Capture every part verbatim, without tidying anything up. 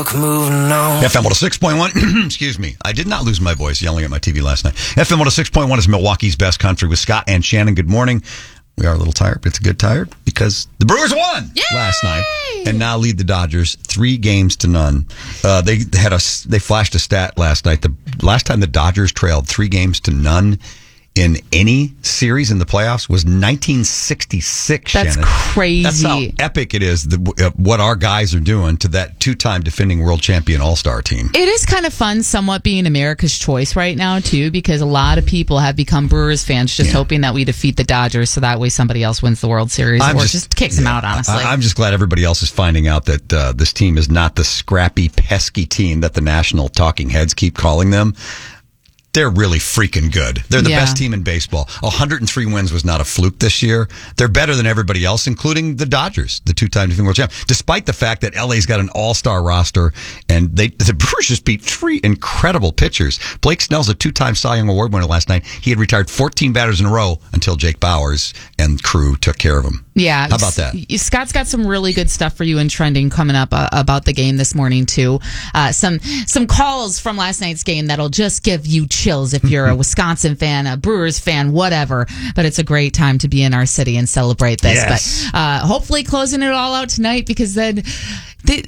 book, moving on. F M one oh six point one, excuse me. I did not lose my voice yelling at my T V last night. F M one oh six point one is Milwaukee's best country with Scott and Shannon. Good morning. We are a little tired, but it's a good tired because the Brewers won Yay! last night and now lead the Dodgers three games to none. Uh, they had a they flashed a stat last night. The last time the Dodgers trailed three games to none in any series in the playoffs was nineteen sixty-six. That's Shannon. crazy. That's how epic it is. The, uh, what our guys are doing to that two-time defending world champion All-Star team. It is kind of fun, somewhat being America's choice right now too, because a lot of people have become Brewers fans, just yeah. hoping that we defeat the Dodgers, so that way somebody else wins the World Series, I'm or just, just kicks yeah, them out. Honestly, I, I'm just glad everybody else is finding out that uh, this team is not the scrappy, pesky team that the national talking heads keep calling them. They're really freaking good. They're the yeah. best team in baseball. one hundred three wins was not a fluke this year. They're better than everybody else, including the Dodgers, the two-time defending world champ. Despite the fact that L A's got an all-star roster, and they the Brewers just beat three incredible pitchers. Blake Snell's a two-time Cy Young Award winner last night. He had retired fourteen batters in a row until Jake Bauers and crew took care of him. Yeah. How about that? Scott's got some really good stuff for you in trending coming up uh, about the game this morning, too. Uh, some some calls from last night's game that'll just give you chills if you're a Wisconsin fan, a Brewers fan, whatever. But it's a great time to be in our city and celebrate this. Yes. But uh, hopefully closing it all out tonight, because then they,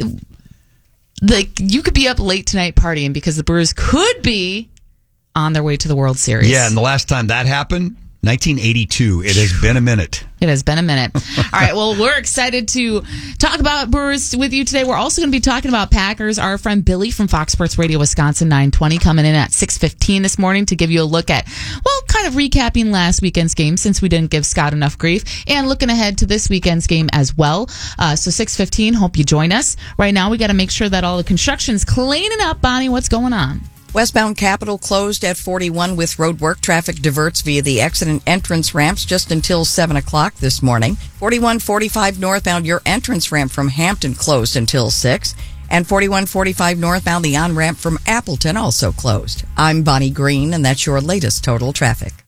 like you could be up late tonight partying because the Brewers could be on their way to the World Series. Yeah, and the last time that happened, nineteen eighty-two. It has been a minute. It has been a minute. All right, well, we're excited to talk about Brewers with you today. We're also going to be talking about Packers. Our friend Billy from Fox Sports Radio Wisconsin nine twenty coming in at six fifteen this morning to give you a look at, well, kind of recapping last weekend's game since we didn't give Scott enough grief, and looking ahead to this weekend's game as well. Uh, so six fifteen, hope you join us. Right now, we got to make sure that all the construction's cleaning up. Bonnie, what's going on? Westbound Capitol closed at forty-one with road work. Traffic diverts via the exit and entrance ramps just until seven o'clock this morning. forty-one forty-five northbound, your entrance ramp from Hampton closed until six. And forty-one forty-five northbound, the on-ramp from Appleton also closed. I'm Bonnie Green, and that's your latest total traffic.